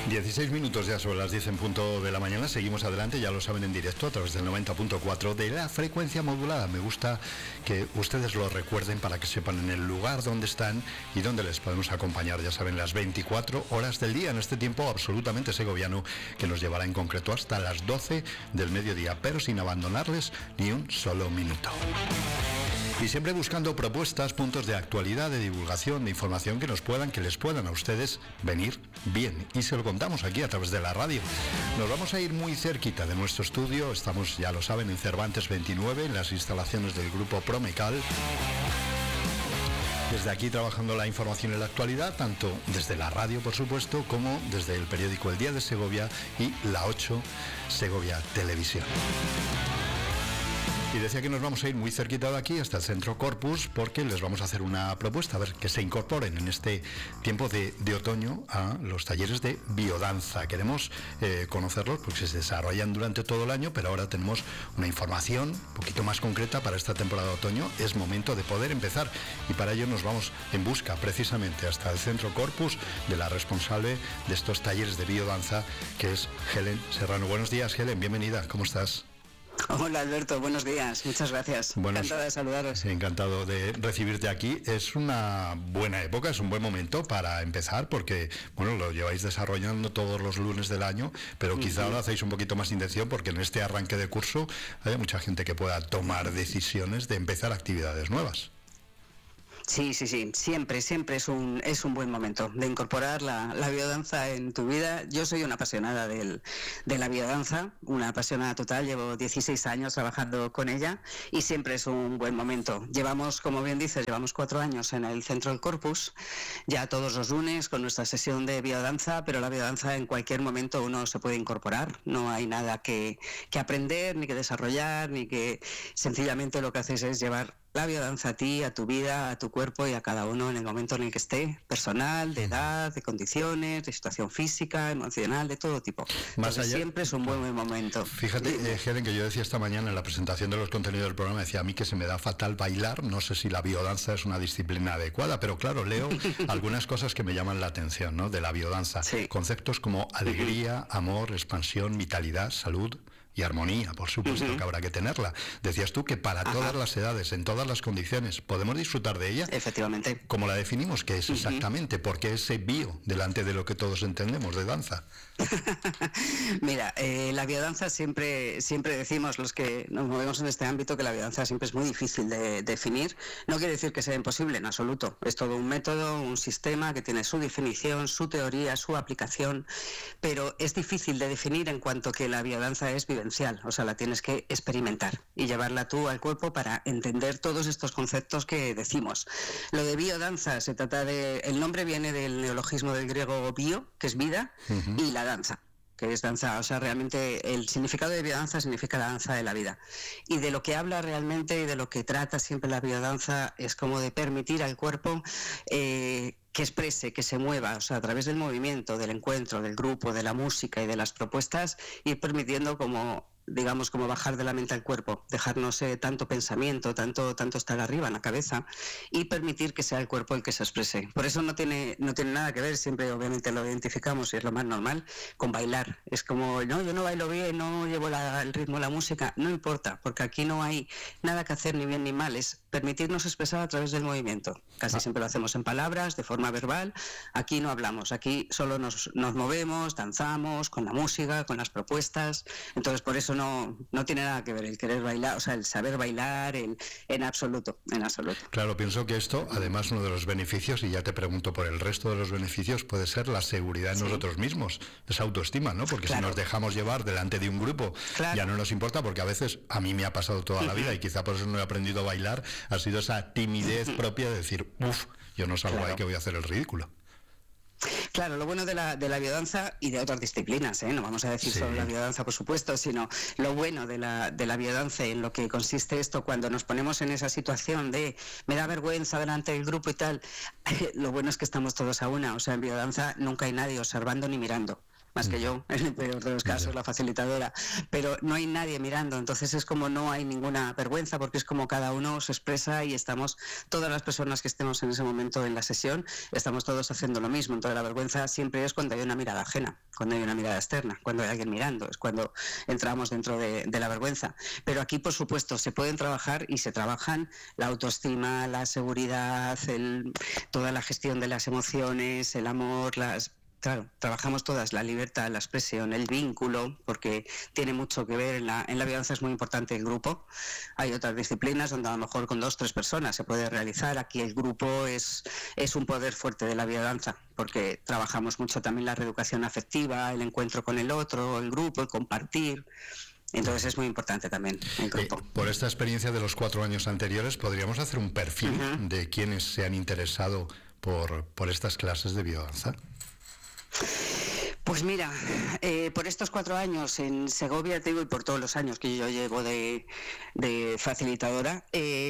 16 minutos ya sobre las 10 en punto de la mañana. Seguimos adelante, ya lo saben, en directo a través del 90.4 de la frecuencia modulada. Me gusta que ustedes lo recuerden para que sepan en el lugar donde están y donde les podemos acompañar. Ya saben, las 24 horas del día en este tiempo absolutamente segoviano que nos llevará en concreto hasta las 12 del mediodía, pero sin abandonarles ni un solo minuto. Y siempre buscando propuestas, puntos de actualidad, de divulgación, de información que les puedan a ustedes venir bien. Y se lo contamos aquí a través de la radio. Nos vamos a ir muy cerquita de nuestro estudio. Estamos, ya lo saben, en Cervantes 29, en las instalaciones del grupo Promecal. Desde aquí trabajando la información y la actualidad, tanto desde la radio, por supuesto, como desde el periódico El Día de Segovia y La 8 Segovia Televisión. Y decía que nos vamos a ir muy cerquita de aquí hasta el Centro Corpus porque les vamos a hacer una propuesta, a ver que se incorporen en este tiempo de otoño a los talleres de biodanza. Queremos conocerlos porque se desarrollan durante todo el año, pero ahora tenemos una información un poquito más concreta para esta temporada de otoño. Es momento de poder empezar y para ello nos vamos en busca precisamente hasta el Centro Corpus de la responsable de estos talleres de biodanza, que es Helen Serrano. Buenos días, Helen, bienvenida, ¿cómo estás? Hola Alberto, buenos días, muchas gracias. Encantada de saludaros. Encantado de recibirte aquí. Es una buena época, es un buen momento para empezar porque, bueno, lo lleváis desarrollando todos los lunes del año, pero quizá ahora hacéis un poquito más intención porque en este arranque de curso hay mucha gente que pueda tomar decisiones de empezar actividades nuevas. Sí, siempre es un buen momento de incorporar la biodanza en tu vida. Yo soy una apasionada de la biodanza, una apasionada total, llevo 16 años trabajando con ella y siempre es un buen momento. Llevamos, como bien dices, 4 años en el Centro del Corpus, ya todos los lunes con nuestra sesión de biodanza, pero la biodanza en cualquier momento uno se puede incorporar, no hay nada que aprender, ni que desarrollar, ni que sencillamente lo que haces es llevar la biodanza a ti, a tu vida, a tu cuerpo y a cada uno en el momento en el que esté, personal, de edad, de condiciones, de situación física, emocional, de todo tipo. Más allá, siempre es un buen momento. Fíjate, Helen, que yo decía esta mañana en la presentación de los contenidos del programa, decía a mí que se me da fatal bailar, no sé si la biodanza es una disciplina adecuada, pero claro, leo algunas cosas que me llaman la atención, ¿no?, de la biodanza. Sí. Conceptos como alegría, amor, expansión, vitalidad, salud y armonía, por supuesto que habrá que tenerla. Decías tú que para todas las edades, en todas las condiciones, ¿podemos disfrutar de ella? Efectivamente. ¿Cómo la definimos? ¿Qué es exactamente? ¿Por qué ese bio delante de lo que todos entendemos de danza? Mira, la biodanza siempre decimos los que nos movemos en este ámbito que la biodanza siempre es muy difícil de definir. No quiere decir que sea imposible en absoluto. Es todo un método, un sistema que tiene su definición, su teoría, su aplicación, pero es difícil de definir en cuanto que la biodanza es vivencial, o sea, la tienes que experimentar y llevarla tú al cuerpo para entender todos estos conceptos que decimos. Lo de biodanza se trata de, el nombre viene del neologismo del griego bio, que es vida, y la danza, que es danza, o sea, realmente el significado de biodanza significa la danza de la vida. Y de lo que habla realmente y de lo que trata siempre la biodanza es como de permitir al cuerpo que exprese, que se mueva, o sea, a través del movimiento, del encuentro, del grupo, de la música y de las propuestas, ir permitiendo como bajar de la mente al cuerpo, dejarnos tanto pensamiento, tanto estar arriba en la cabeza y permitir que sea el cuerpo el que se exprese. Por eso no tiene nada que ver, siempre obviamente lo identificamos y es lo más normal, con bailar. Es como, no, yo no bailo bien, no llevo el ritmo de la música, no importa, porque aquí no hay nada que hacer ni bien ni mal, es permitirnos expresar a través del movimiento. Casi siempre lo hacemos en palabras, de forma verbal, aquí no hablamos, aquí solo nos movemos, danzamos, con la música, con las propuestas, entonces por eso no tiene nada que ver el querer bailar, o sea, el saber bailar en absoluto. Claro, pienso que esto, además, uno de los beneficios, y ya te pregunto por el resto de los beneficios, puede ser la seguridad en nosotros mismos, esa autoestima, ¿no? Porque si nos dejamos llevar delante de un grupo, ya no nos importa, porque a veces, a mí me ha pasado toda la vida, y quizá por eso no he aprendido a bailar, ha sido esa timidez propia de decir, yo no salgo ahí que voy a hacer el ridículo. Claro, lo bueno de la biodanza y de otras disciplinas, no vamos a decir solo la biodanza, por supuesto, sino lo bueno de la biodanza, en lo que consiste esto cuando nos ponemos en esa situación de me da vergüenza delante del grupo y tal, lo bueno es que estamos todos a una, o sea, en biodanza nunca hay nadie observando ni mirando. más que yo, en el peor de los casos, la facilitadora, pero no hay nadie mirando, entonces es como no hay ninguna vergüenza, porque es como cada uno se expresa y estamos, todas las personas que estemos en ese momento en la sesión, estamos todos haciendo lo mismo. Entonces la vergüenza siempre es cuando hay una mirada ajena, cuando hay una mirada externa, cuando hay alguien mirando, es cuando entramos dentro de la vergüenza. Pero aquí, por supuesto, se pueden trabajar y se trabajan la autoestima, la seguridad, toda la gestión de las emociones, el amor, claro, trabajamos todas, la libertad, la expresión, el vínculo, porque tiene mucho que ver, en la biodanza es muy importante el grupo. Hay otras disciplinas donde a lo mejor con 2 o 3 personas se puede realizar. Aquí el grupo es un poder fuerte de la biodanza, porque trabajamos mucho también la reeducación afectiva, el encuentro con el otro, el grupo, el compartir. Entonces es muy importante también el grupo. Por esta experiencia de los 4 años anteriores, ¿podríamos hacer un perfil de quienes se han interesado por estas clases de biodanza? Pues mira, por estos 4 años en Segovia, te digo, y por todos los años que yo llevo de facilitadora,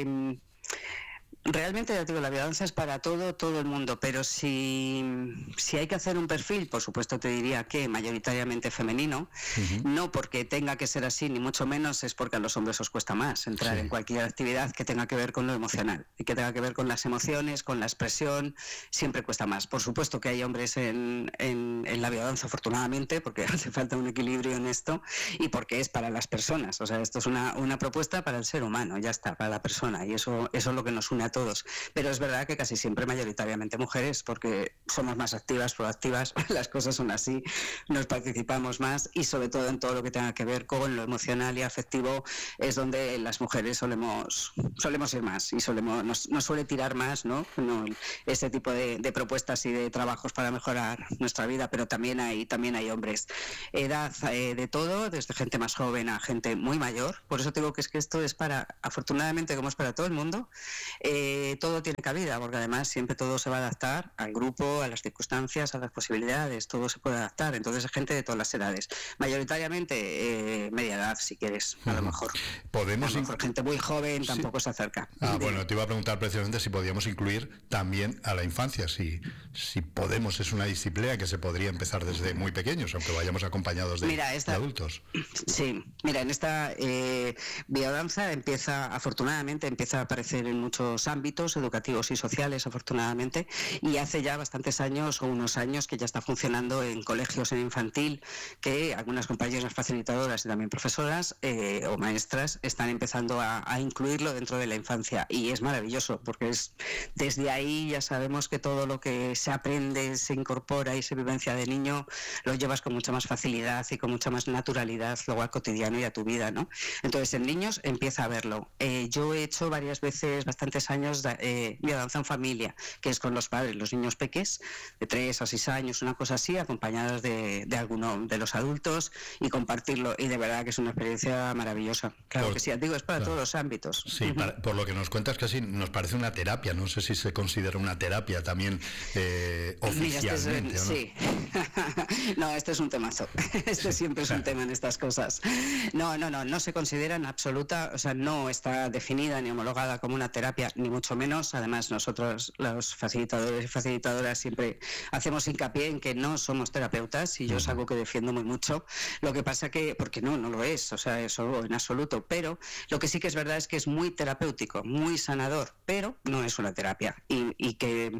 realmente, ya te digo, la biodanza es para todo el mundo, pero si hay que hacer un perfil, por supuesto te diría que mayoritariamente femenino, no porque tenga que ser así, ni mucho menos, es porque a los hombres os cuesta más entrar en cualquier actividad que tenga que ver con lo emocional y que tenga que ver con las emociones, con la expresión, siempre cuesta más. Por supuesto que hay hombres en la biodanza, afortunadamente, porque hace falta un equilibrio en esto y porque es para las personas, o sea, esto es una propuesta para el ser humano, ya está, para la persona, y eso es lo que nos une a todos. Pero es verdad que casi siempre mayoritariamente mujeres, porque somos más activas, proactivas, las cosas son así, nos participamos más y sobre todo en todo lo que tenga que ver con lo emocional y afectivo es donde las mujeres solemos ir más y nos suele tirar más, ¿no? Ese tipo de propuestas y de trabajos para mejorar nuestra vida, pero también hay hombres. Edad de todo, desde gente más joven a gente muy mayor, por eso digo que esto es afortunadamente como es para todo el mundo, todo tiene cabida, porque además siempre todo se va a adaptar al grupo, a las circunstancias, a las posibilidades, todo se puede adaptar. Entonces es gente de todas las edades, mayoritariamente media edad, si quieres, a lo mejor. Gente muy joven tampoco se acerca. Bueno, te iba a preguntar precisamente si podíamos incluir también a la infancia, si podemos, es una disciplina que se podría empezar desde muy pequeños, aunque vayamos acompañados de adultos. Sí, mira, en esta biodanza afortunadamente empieza a aparecer en muchos ámbitos educativos y sociales, afortunadamente, y hace ya bastantes años o unos años que ya está funcionando en colegios en infantil, que algunas compañeras facilitadoras y también profesoras o maestras están empezando a incluirlo dentro de la infancia, y es maravilloso porque desde ahí ya sabemos que todo lo que se aprende, se incorpora y se vivencia de niño lo llevas con mucha más facilidad y con mucha más naturalidad luego al cotidiano y a tu vida, ¿no? Entonces en niños empieza a verlo. Yo he hecho varias veces, bastantes años, biodanza en familia, que es con los padres, los niños peques de 3 a 6 años, una cosa así, acompañados de alguno de los adultos, y compartirlo, y de verdad que es una experiencia maravillosa. Claro que sí, digo, es para todos los ámbitos. Sí, por lo que nos cuentas, casi nos parece una terapia, no sé si se considera una terapia también oficialmente. Mira, ¿o no? Sí. No, este es un temazo. Este siempre es un tema en estas cosas. No se considera en absoluta, o sea, no está definida ni homologada como una terapia, ni mucho menos. Además, nosotros, los facilitadores y facilitadoras, siempre hacemos hincapié en que no somos terapeutas, y yo es algo que defiendo muy mucho. Lo que pasa porque no lo es, o sea, eso en absoluto, pero lo que sí que es verdad es que es muy terapéutico, muy sanador, pero no es una terapia. Y que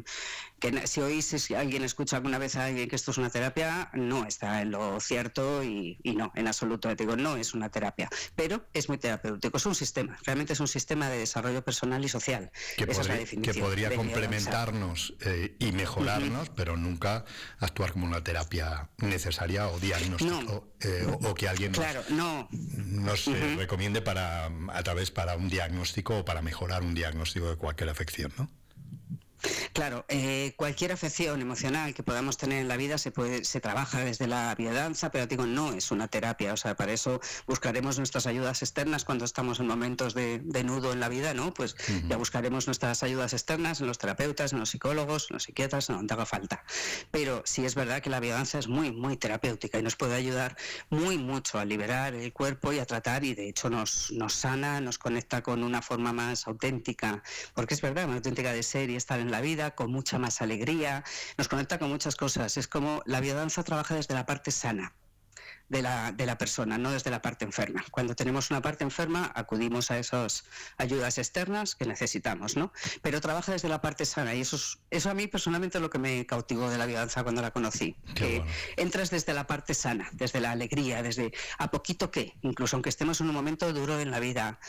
si alguien escucha alguna vez a alguien que esto es una terapia, no está en lo cierto, y no, en absoluto, te digo, no es una terapia, pero es muy terapéutico, es un sistema, realmente es un sistema de desarrollo personal y social. Esa es la definición. Que podría complementarnos y mejorarnos, pero nunca actuar como una terapia necesaria o diagnóstico, o que alguien nos recomiende para un diagnóstico o para mejorar un diagnóstico de cualquier afección, ¿no? Claro, cualquier afección emocional que podamos tener en la vida se trabaja desde la biodanza, pero digo, no es una terapia, o sea, para eso buscaremos nuestras ayudas externas cuando estamos en momentos de nudo en la vida, ¿no? Pues ya buscaremos nuestras ayudas externas en los terapeutas, en los psicólogos, en los psiquiatras, en donde haga falta. Pero sí es verdad que la biodanza es muy, muy terapéutica y nos puede ayudar muy mucho a liberar el cuerpo y a tratar, y de hecho nos sana, nos conecta con una forma más auténtica, porque es verdad, más auténtica de ser y estar en en la vida, con mucha más alegría, nos conecta con muchas cosas. Es como la biodanza trabaja desde la parte sana de la persona, no desde la parte enferma. Cuando tenemos una parte enferma, acudimos a esas ayudas externas que necesitamos, ¿no? Pero trabaja desde la parte sana, y eso a mí personalmente es lo que me cautivó de la biodanza cuando la conocí. Que bueno, entras desde la parte sana, desde la alegría, desde a poquito que, incluso aunque estemos en un momento duro en la vida,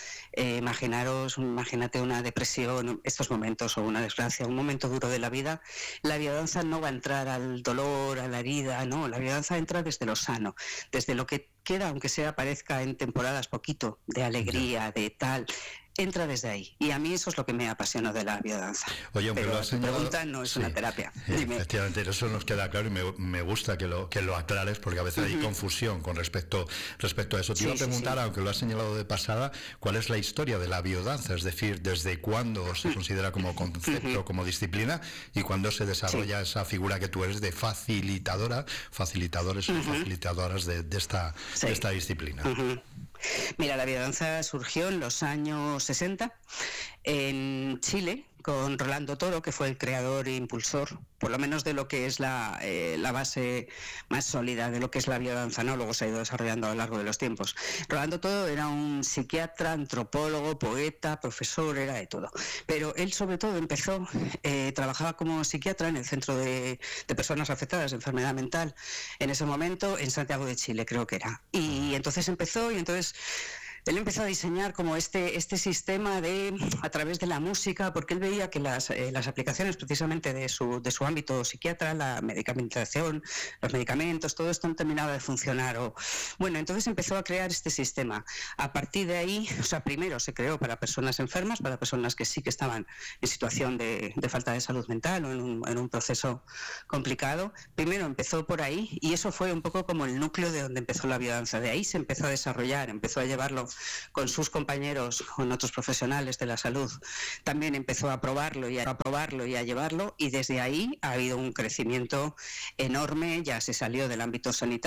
imagínate una depresión, estos momentos, o una desgracia, un momento duro de la vida, la biodanza no va a entrar al dolor, a la herida, no, la biodanza entra desde lo sano, desde lo que queda, aunque sea parezca en temporadas poquito, de alegría, de tal, entra desde ahí. Y a mí eso es lo que me apasiona de la biodanza. Oye, aunque pero lo has señalado, pregunta no es una terapia. Dime. Efectivamente, eso nos queda claro, y me gusta que lo aclares, porque a veces hay confusión con respecto a eso. Te iba a preguntar, aunque lo has señalado de pasada, ¿cuál es la historia de la biodanza? Es decir, ¿desde cuándo se considera como concepto, como disciplina, y cuándo se desarrolla esa figura que tú eres de facilitadoras o facilitadoras de esta disciplina? Mira, la biodanza surgió en los años 60 en Chile con Rolando Toro, que fue el creador e impulsor, por lo menos de lo que es la base más sólida de lo que es la biodanza, ¿no? Luego se ha ido desarrollando a lo largo de los tiempos. Rolando Toro era un psiquiatra, antropólogo, poeta, profesor, era de todo. Pero él sobre todo empezó, trabajaba como psiquiatra en el Centro de Personas Afectadas de Enfermedad Mental, en ese momento en Santiago de Chile, creo que era. Y entonces él empezó a diseñar como este sistema a través de la música, porque él veía que las aplicaciones precisamente de su ámbito psiquiatra, la medicamentación, los medicamentos, todo esto no terminaba de funcionar. Entonces empezó a crear este sistema. A partir de ahí, primero se creó para personas enfermas, para personas que sí que estaban en situación de falta de salud mental o en un proceso complicado. Primero empezó por ahí, y eso fue un poco como el núcleo de donde empezó la biodanza. De ahí se empezó a desarrollar, empezó a llevarlo con sus compañeros, con otros profesionales de la salud. También empezó a probarlo y a llevarlo, y desde ahí ha habido un crecimiento enorme. Ya se salió del ámbito sanitario